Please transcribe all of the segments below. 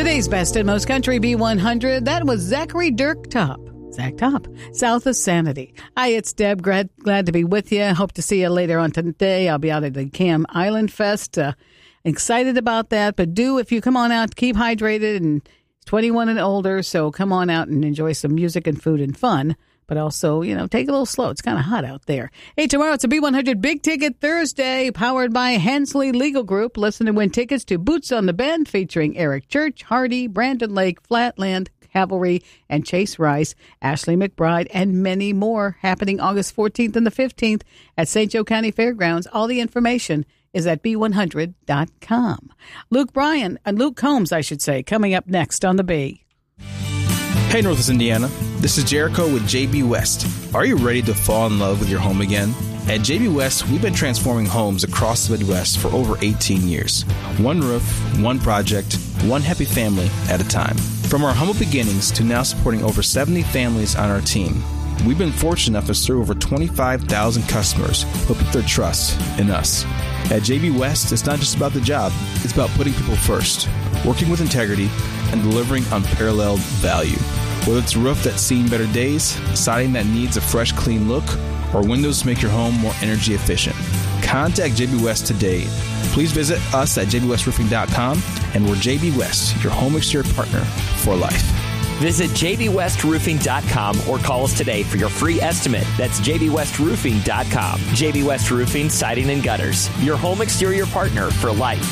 Today's best and most country B100, that was Zachary Dirk Top. Zach Top, South of Sanity. Hi, it's Deb. Glad to be with you. Hope to see you later on today. I'll be out at the Cam Island Fest. Excited about that. But if you come on out, keep hydrated, and 21 and older, so come on out and enjoy some music and food and fun. But also, take it a little slow. It's kind of hot out there. Hey, tomorrow it's a B100 Big Ticket Thursday, powered by Hensley Legal Group. Listen to win tickets to Boots on the Bend, featuring Eric Church, Hardy, Brandon Lake, Flatland, Cavalry, and Chase Rice, Ashley McBride, and many more, happening August 14th and the 15th at St. Joe County Fairgrounds. All the information is at B100.com. Luke Combs, coming up next on the B. Hey, Northwest Indiana. This is Jericho with JB West. Are you ready to fall in love with your home again? At JB West, we've been transforming homes across the Midwest for over 18 years. One roof, one project, one happy family at a time. From our humble beginnings to now supporting over 70 families on our team, we've been fortunate enough to serve over 25,000 customers who put their trust in us. At JB West, it's not just about the job, it's about putting people first, working with integrity, and delivering unparalleled value. Whether it's a roof that's seen better days, siding that needs a fresh, clean look, or windows to make your home more energy efficient, contact JB West today. Please visit us at jbwestroofing.com, and we're JB West, your home exterior partner for life. Visit jbwestroofing.com or call us today for your free estimate. That's jbwestroofing.com. JB West Roofing, Siding and Gutters, your home exterior partner for life.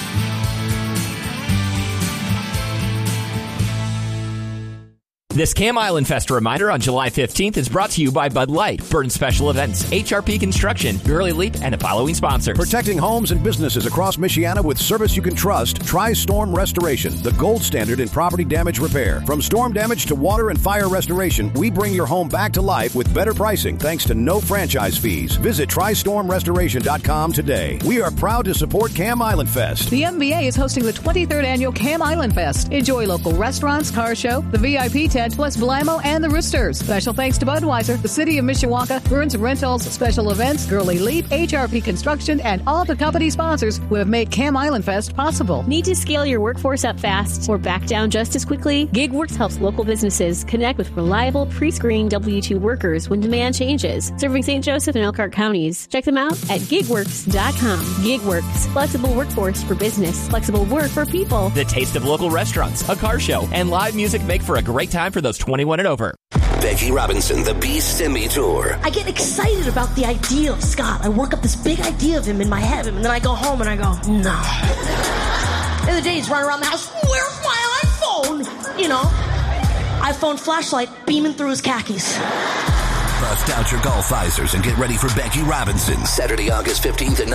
This Cam Island Fest reminder on July 15th is brought to you by Bud Light, Burton Special Events, HRP Construction, Gurley Leap, and the following sponsors. Protecting homes and businesses across Michiana with service you can trust. Tri-Storm Restoration, the gold standard in property damage repair. From storm damage to water and fire restoration, we bring your home back to life with better pricing thanks to no franchise fees. Visit TristormRestoration.com today. We are proud to support Cam Island Fest. The MBA is hosting the 23rd annual Cam Island Fest. Enjoy local restaurants, car show, the VIP tent, plus Blamo and the Roosters. Special thanks to Budweiser, the City of Mishawaka, Burns Rentals, Special Events, Gurley Leap, HRP Construction, and all the company sponsors who have made Cam Island Fest possible. Need to scale your workforce up fast or back down just as quickly? GigWorks helps local businesses connect with reliable, pre-screened W-2 workers when demand changes. Serving St. Joseph and Elkhart counties. Check them out at gigworks.com. GigWorks, flexible workforce for business, flexible work for people. The taste of local restaurants, a car show, and live music make for a great time for those 21 and over. Becky Robinson, the B-Simi Tour. I get excited about the idea of Scott. I work up this big idea of him in my head, and then I go home and I go, no. The other day he's running around the house, where's my iPhone? iPhone flashlight beaming through his khakis. Bust out your golf visors and get ready for Becky Robinson, Saturday, August 15th at